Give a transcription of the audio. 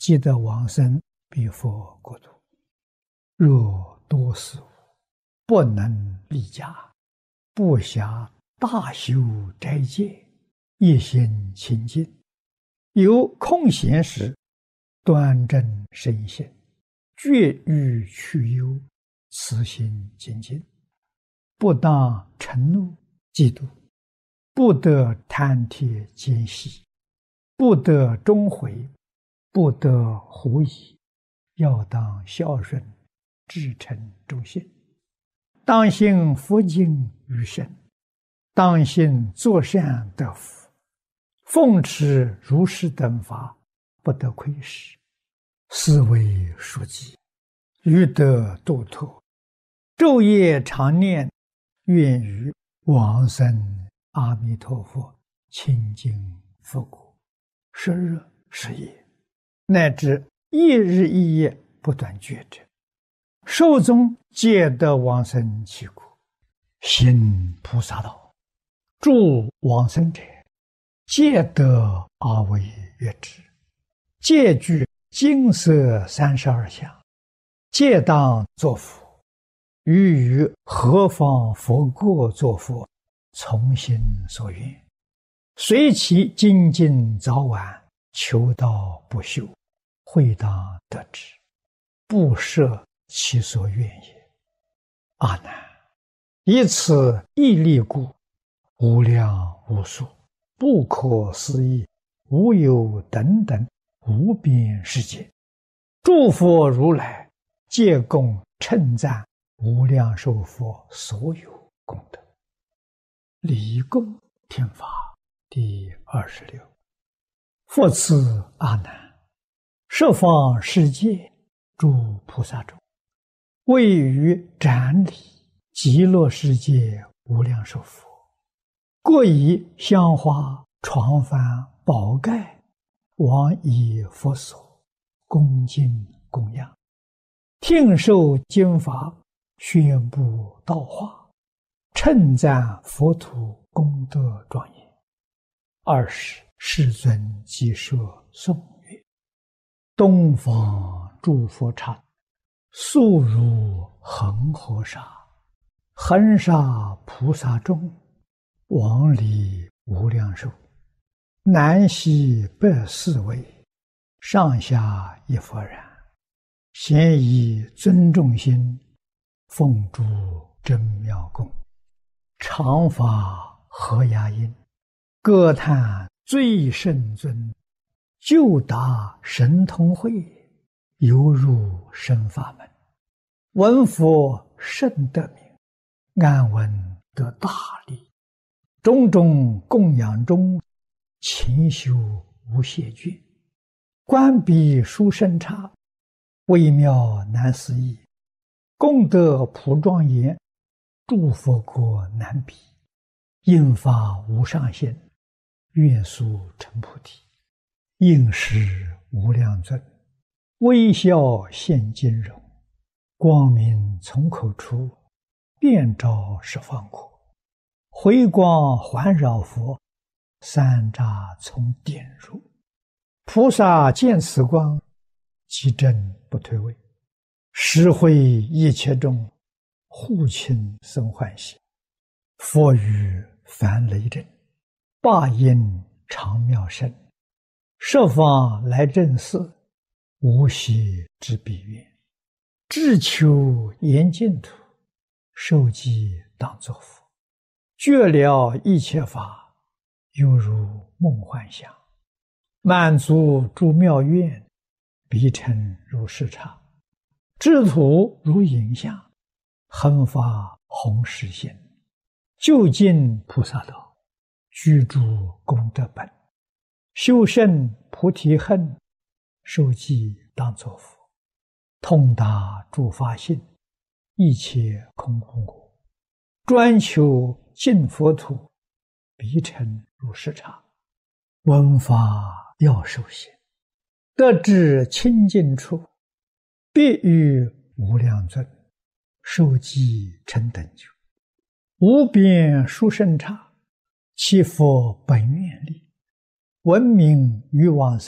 即得往生彼佛国土。若多事物不能立家，不暇大修斋戒，一心清净，有空闲时，端正身心，绝欲去忧，慈心精进，不当嗔怒嫉妒，不得贪帖奸细，不得终悔，不得狐疑，要当孝顺，至诚忠信，当信佛经于身，当信作善得福，奉持如是等法，不得亏失，是为书记，欲得度脱，昼夜常念，愿于往生阿弥陀佛清净佛国10日10夜，乃至一日一夜不断觉者，寿终皆得往生其国，行菩萨道，助往生者，皆得阿惟越致，皆具金色32相，皆当作佛。于何方佛国作佛，从心所愿，随其精进早晚，求道不休，会当得之，不设其所愿也。阿难，以此毅力故，无量无数，不可思议，无有等等无边世界，诸佛如来皆共称赞无量寿佛所有功德。礼供听法第26。复次阿难，十方世界诸菩萨中，位于展礼极乐世界无量寿佛，各以香花床幡宝盖往以佛所，恭敬供养，听受经法，宣布道化，称赞佛土功德庄严。20世尊即说颂曰：东方诸佛刹，速如恒河沙，恒沙菩萨众，往礼无量寿，南西北四围，上下一佛然，咸以尊重心，奉诸真妙供，常法和雅音，歌叹最圣尊，就达神通会，犹入深法门，闻佛甚得名，安闻得大利，种种供养中，勤修无懈倦，观彼殊胜刹，微妙难思议，功德普庄严，诸佛国难比，应发无上限，愿速成菩提，应时无量尊，微笑现金容，光明从口出，遍照十方国，回光环绕佛，三匝从点入，菩萨见此光，其真不退位，实会一切众，护亲生欢喜，佛语梵雷震，霸音长妙声，十方来正寺，无息之彼愿，志求严净土，受记当作佛，觉了一切法，犹如梦幻想，满足诸妙愿，彼成如是刹，智土如影像，恒发弘誓心，究竟菩萨道，居住功德本，修胜菩提恨，受记当作佛，通达诸法性，一切空空果，专求净佛土，彼成如是刹，闻法要受行，得至清净处，必与无量尊，受记成等觉，无边殊胜刹，其佛本愿力，闻名于往生。